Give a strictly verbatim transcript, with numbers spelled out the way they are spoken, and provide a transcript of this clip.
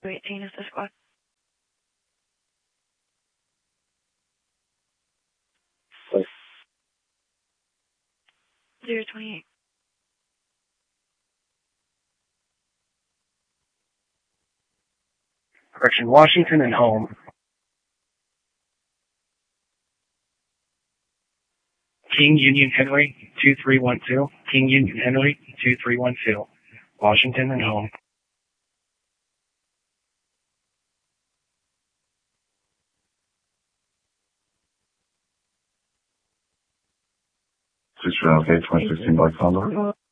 eighteen is the squad. Zero twenty-eight. Correction, Washington and home. King Union Henry, two three one two. King Union Henry, two three one two. Washington and home. Six okay, twenty sixteen Black Thunder.